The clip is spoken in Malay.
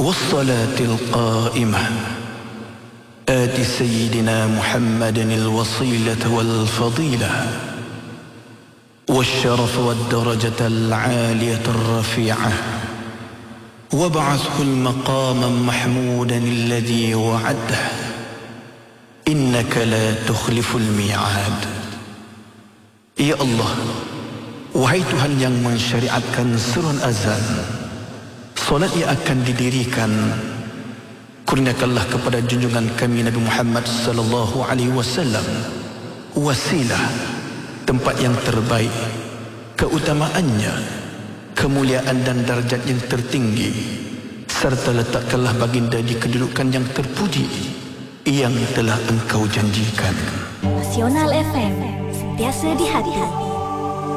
والصلاة القائمة آت سيدنا محمد الوصيلة والفضيلة والشرف والدرجة العالية الرفيعة وابعثه المقام محمودا الذي وعده إنك لا تخلف الميعاد. Ya Allah, wahai Tuhan yang mensyariatkan surun azan, solat yang akan didirikan, kurniakanlah kepada junjungan kami Nabi Muhammad sallallahu alaihi wasallam wasilah, tempat yang terbaik, keutamaannya, kemuliaan dan darjat yang tertinggi, serta letakkanlah baginda di kedudukan yang terpuji yang telah engkau janjikan. Nasional FM, sentiasa di hati.